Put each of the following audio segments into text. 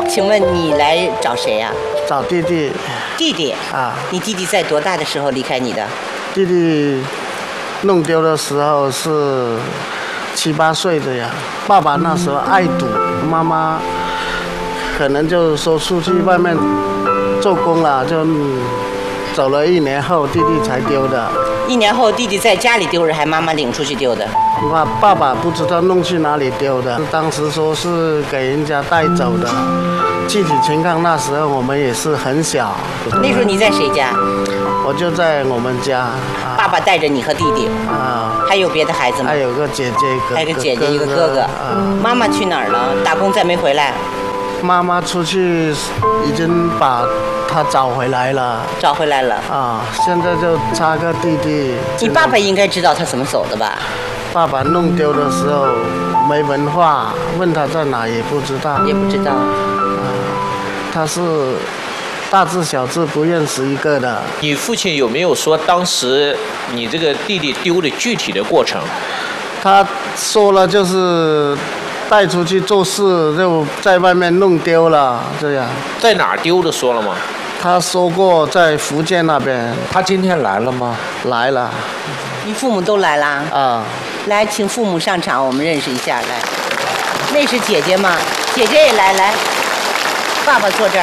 请问你来找谁呀？ 找弟弟。 弟弟啊？ 你弟弟在多大的时候离开你的？ 弟弟弄丢的时候是7、8岁的呀。爸爸那时候爱赌，妈妈可能就说出去外面做工了，就走了1年后，弟弟才丢的。 1年后，弟弟在家里丢着，还妈妈领出去丢的？ 爸爸不知道弄去哪里丢的，当时说是给人家带走的。具体情况那时候我们也是很小。 那时候你在谁家？ 我就在我们家。 爸爸带着你和弟弟。啊。还有别的孩子吗？ 还有个姐姐， 还有个姐姐，一个哥哥。妈妈去哪儿了？打工再没回来。 妈妈出去已经把他找回来了。 找回来了。 啊，现在就差个弟弟。 你爸爸应该知道他怎么走的吧？ 爸爸弄丢的时候没文化，问他在哪也不知道。 也不知道。 他是大字小字不认识一个的。 你父亲有没有说当时你这个弟弟丢的具体的过程？ 他说了，就是带出去做事，就在外面弄丢了，这样。 在哪儿丢的说了吗？ 他说过在福建那边。 他今天来了吗？ 来了。 你父母都来了？ 啊。 来，请父母上场，我们认识一下。来，那是姐姐吗？姐姐也来。来，爸爸坐这儿。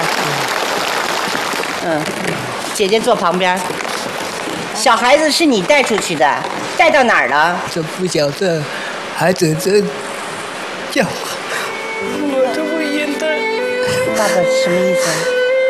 姐姐坐旁边。小孩子是你带出去的，带到哪儿了？ 这不晓得，孩子这叫我这么严的。 爸爸什么意思？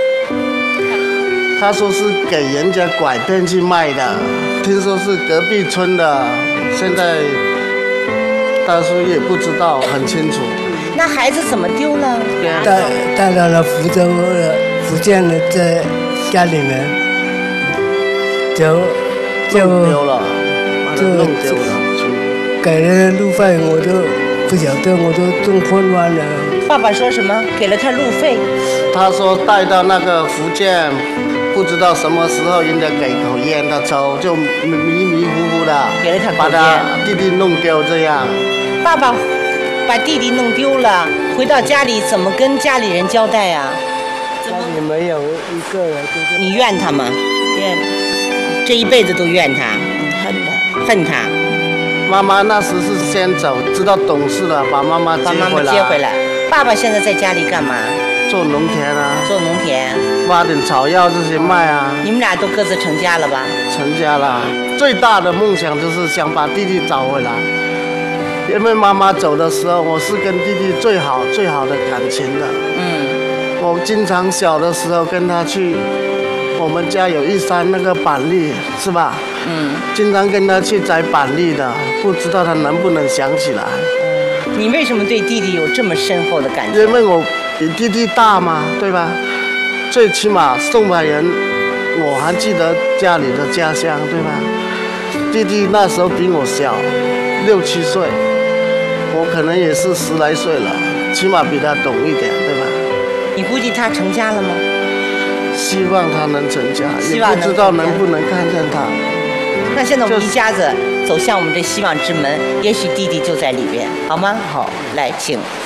他说是给人家拐骗去卖的，听说是隔壁村的，现在大叔也不知道很清楚。 那孩子怎么丢了？ 带到了福建的这家里面，就丢了，弄丢了。 给了路费，我都不晓得，我都中混乱了。 爸爸说什么？给了他路费？ 他说带到那个福建。不知道什么时候人家给口烟他抽，就迷迷糊糊的， 给了他把他弟弟弄丢这样。 爸爸把弟弟弄丢了，回到家里怎么跟家里人交代啊？ 家里没有一个人。 你怨他吗？怨，这一辈子都怨他，恨他。 妈妈那时是先走，知道懂事了，把妈妈接回来。 爸爸现在在家里干嘛？ 做农田啊。 做农田。 挖点草药这些卖啊。 你们俩都各自成家了吧？ 成家了。最大的梦想就是想把弟弟找回来，因为妈妈走的时候，我是跟弟弟最好的感情的。我经常小的时候跟他去，我们家有一山那个板栗，是吧？经常跟他去摘板栗的，不知道他能不能想起来。 你为什么对弟弟有这么深厚的感情？ 因为我比弟弟大嘛，对吧？最起码宋百人，我还记得家里的家乡，对吧？弟弟那时候比我小6、7岁，我可能也是10来岁了，起码比他懂一点，对吧？ 你估计他成家了吗？ 希望他能成家，也不知道能不能看见他。 那现在我们一家子走向我们这希望之门，也许弟弟就在里边，好吗？ 好， 来，请。